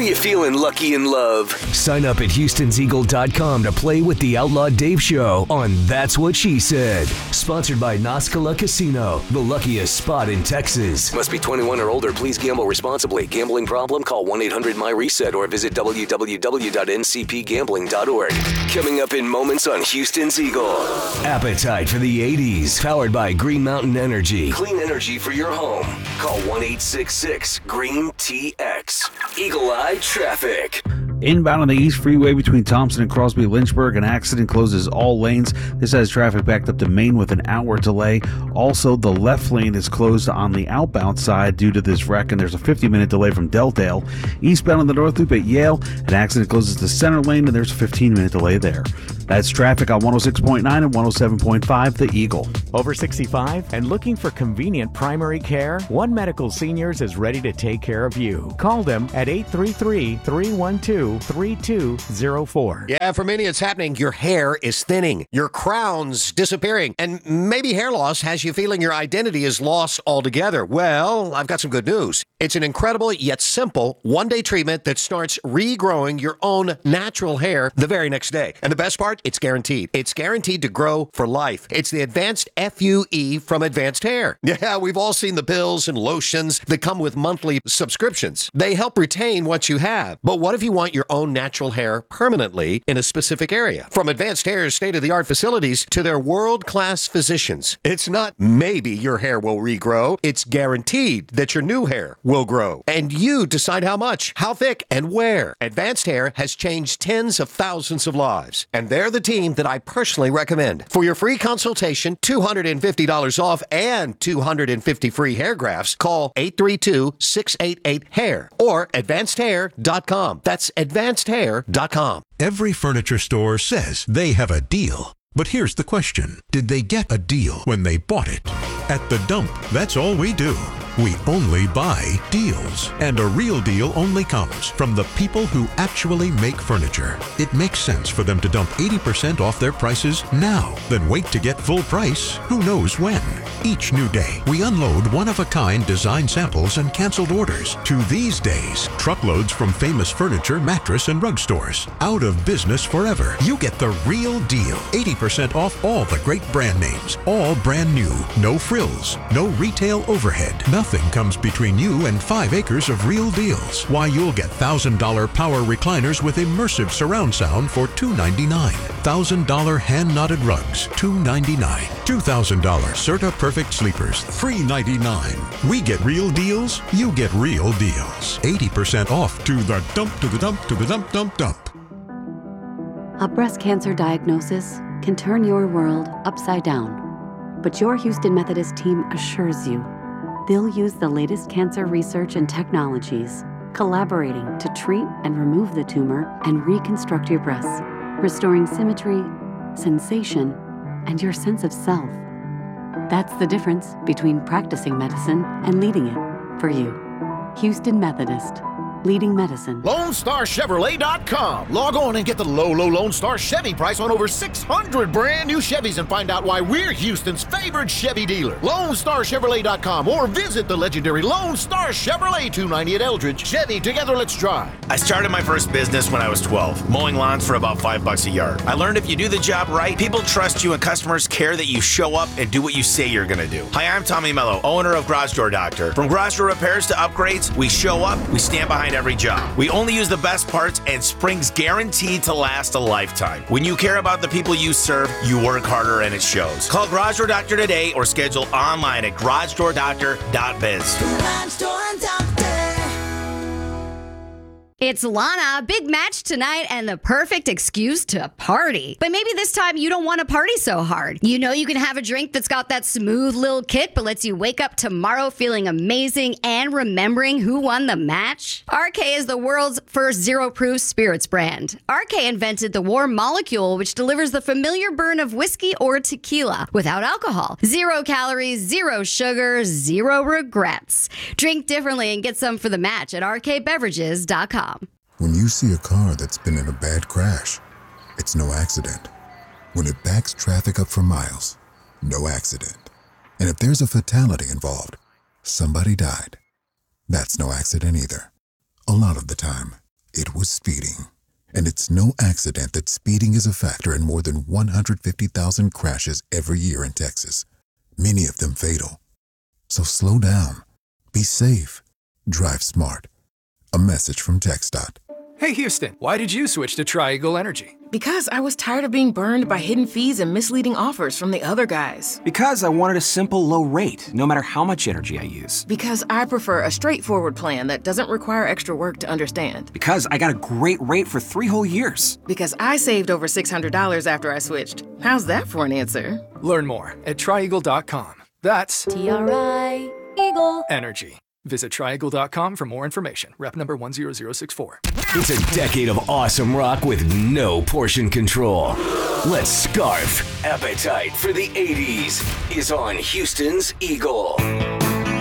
you feeling lucky in love? Sign up at Houston'sEagle.com to play with the Outlaw Dave Show on That's What She Said. Sponsored by Nascala Casino, the luckiest spot in Texas. Must be 21 or older. Please gamble responsibly. Gambling problem? Call 1-800-MY-RESET or visit www.ncpgambling.org. Coming up in moments on Houston's Eagle. Appetite for the 80s. Powered by Green Mountain Energy. Clean energy for your home. Call 1-866-GREEN-TX. Eagle Eye Traffic. Inbound on the East Freeway between Thompson and Crosby Lynchburg, an accident closes all lanes. This has traffic backed up to Maine with an hour delay. Also, the left lane is closed on the outbound side due to this wreck, and there's a 50-minute delay from Delldale. Eastbound on the North Loop at Yale, an accident closes the center lane, and there's a 15-minute delay there. That's traffic on 106.9 and 107.5 The Eagle. Over 65 and looking for convenient primary care? One Medical Seniors is ready to take care of you. Call them at 833-312-3204. Yeah, for many it's happening. Your hair is thinning. Your crown's disappearing. And maybe hair loss has you feeling your identity is lost altogether. Well, I've got some good news. It's an incredible yet simple one-day treatment that starts regrowing your own natural hair the very next day. And the best part? It's guaranteed. It's guaranteed to grow for life. It's the Advanced FUE from Advanced Hair. Yeah, we've all seen the pills and lotions that come with monthly subscriptions. They help retain what you have. But what if you want your own natural hair permanently in a specific area? From Advanced Hair's state-of-the-art facilities to their world-class physicians, it's not maybe your hair will regrow. It's guaranteed that your new hair will grow. And you decide how much, how thick, and where. Advanced Hair has changed tens of thousands of lives. And they're the team that I personally recommend. For your free consultation, $250 off, and 250 free hair grafts, call 832-688-HAIR or advancedhair.com. That's advancedhair.com. Every furniture store says they have a deal. But here's the question. Did they get a deal when they bought it? At The Dump, that's all we do. We only buy deals. And a real deal only comes from the people who actually make furniture. It makes sense for them to dump 80% off their prices now, then wait to get full price who knows when. Each new day, we unload one-of-a-kind design samples and canceled orders. To these days, truckloads from famous furniture, mattress, and rug stores. Out of business forever. You get the real deal. 80% off all the great brand names. All brand new. No frills. No retail overhead. Nothing comes between you and 5 acres of real deals. Why, you'll get $1,000 power recliners with immersive surround sound for $299. $1,000 hand-knotted rugs, $299. $2,000 Serta Perfect sleepers, $399. We get real deals, you get real deals. 80% off to the dump, to the dump, to the dump, dump, dump. A breast cancer diagnosis can turn your world upside down. But your Houston Methodist team assures you they'll use the latest cancer research and technologies, collaborating to treat and remove the tumor and reconstruct your breasts, restoring symmetry, sensation, and your sense of self. That's the difference between practicing medicine and leading it for you. Houston Methodist. Leading medicine. LoneStarChevrolet.com. Log on and get the low Lone Star Chevy price on over 600 brand new Chevys and find out why we're Houston's favorite Chevy dealer. LoneStarChevrolet.com or visit the legendary Lone Star Chevrolet 290 at Eldridge. Chevy, together let's drive. I started my first business when I was 12, mowing lawns for about $5 a yard. I learned if you do the job right, people trust you and customers care that you show up and do what you say you're gonna do. Hi, I'm Tommy Mello, owner of Garage Door Doctor. From garage door repairs to upgrades, we show up, we stand behind every job. We only use the best parts, and spring's guaranteed to last a lifetime. When you care about the people you serve, you work harder and it shows. Call Garage Door Doctor today or schedule online at garagedoordoctor.biz. Garage Door Doctor. It's Lana, big match tonight and the perfect excuse to party. But maybe this time you don't want to party so hard. You know you can have a drink that's got that smooth little kick but lets you wake up tomorrow feeling amazing and remembering who won the match? RK is the world's first zero-proof spirits brand. RK invented the warm molecule which delivers the familiar burn of whiskey or tequila without alcohol. 0 calories, 0 sugar, 0 regrets. Drink differently and get some for the match at rkbeverages.com. When you see a car that's been in a bad crash, it's no accident. When it backs traffic up for miles, no accident. And if there's a fatality involved, somebody died. That's no accident either. A lot of the time. It was speeding. And it's no accident that speeding is a factor in more than 150,000 crashes every year in Texas, many of them fatal. So slow down, be safe, drive smart. A message from TxDOT. Hey Houston, why did you switch to Tri-Eagle Energy? Because I was tired of being burned by hidden fees and misleading offers from the other guys. Because I wanted a simple low rate, no matter how much energy I use. Because I prefer a straightforward plan that doesn't require extra work to understand. Because I got a great rate for 3 whole years. Because I saved over $600 after I switched. How's that for an answer? Learn more at trieagle.com. That's T-R-I-Eagle Energy. Visit trieagle.com for more information. Rep number 10064. It's a decade of awesome rock with no portion control. Let's scarf. Appetite for the 80s is on Houston's Eagle.